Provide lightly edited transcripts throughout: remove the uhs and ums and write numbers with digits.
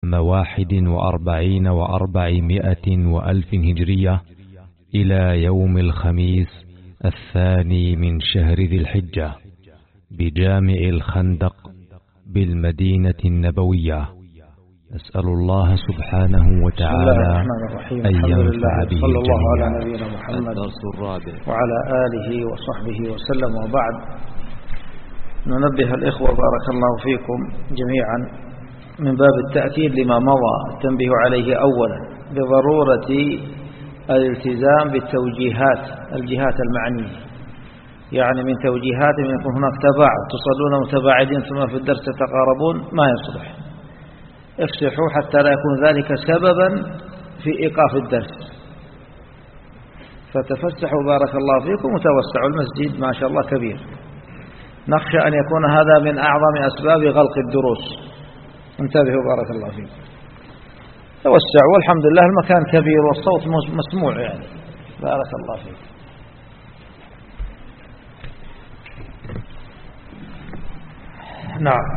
41 و400 وألف هجرية إلى يوم الخميس 2 من شهر ذي الحجة بجامع الخندق بالمدينة النبوية. أسأل الله سبحانه وتعالى أن ينفع به صلى الله الجميع. على نبينا محمد وعلى آله وصحبه وسلم. وبعد، ننبه الإخوة بارك الله فيكم جميعا من باب التأكيد لما مضى التنبيه عليه أولا بضرورة الالتزام بالتوجيهات الجهات المعنية، يعني من توجيهات من يكون هناك تباعد، تصلون متباعدين ثم في الدرس تتقاربون، ما يصلح. افسحوا حتى لا يكون ذلك سببا في إيقاف الدرس، فتفسحوا بارك الله فيكم وتوسعوا. المسجد ما شاء الله كبير، نخشى أن يكون هذا من أعظم أسباب غلق الدروس. انتبهوا بارك الله فيكم، توسعوا، والحمد لله المكان كبير والصوت مسموع، يعني بارك الله فيكم. نعم.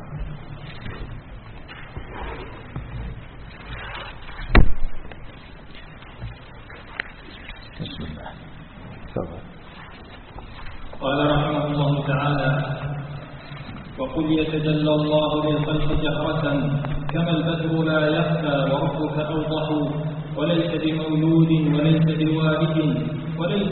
بسم الله. تفضل. قال رحمه الله تعالى: وقل يتجلى الله للخلق جهرة كما البدر لا يخفى وربك أوضح، وليس بمولود وليس بوالد وليس